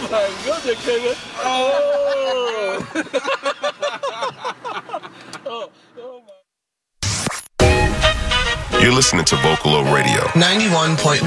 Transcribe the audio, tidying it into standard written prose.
이거 되게 You're listening to Vocalo Radio. 91.1